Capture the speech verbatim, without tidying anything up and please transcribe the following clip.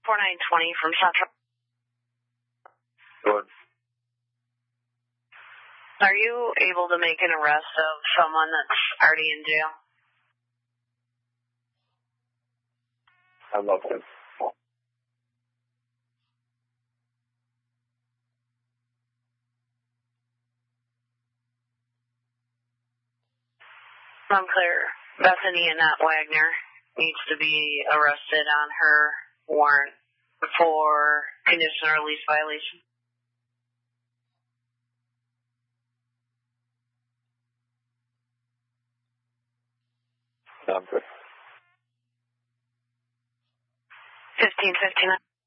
four nine twenty from Central. Good. Are you able to make an arrest of someone that's already in jail? I love him. I'm clear. Bethany Annette Wagner needs to be arrested on her warrant for conditional release violation. I'm good. fifteen fifty-nine.